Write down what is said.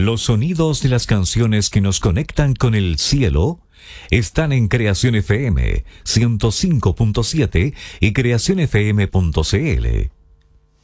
Los sonidos de las canciones que nos conectan con el cielo están en Creación FM 105.7 y creacionfm.cl.